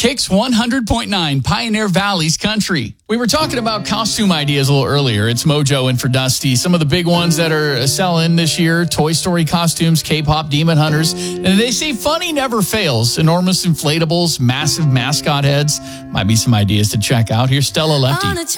Kicks 100.9, Pioneer Valley's country. We were talking about costume ideas a little earlier. It's Mojo in for Dusty. Some of the big ones that are selling this year, Toy Story costumes, K-pop Demon Hunters. And they say funny never fails. Enormous inflatables, massive mascot heads. Might be some ideas to check out. Here's Stella Lefty.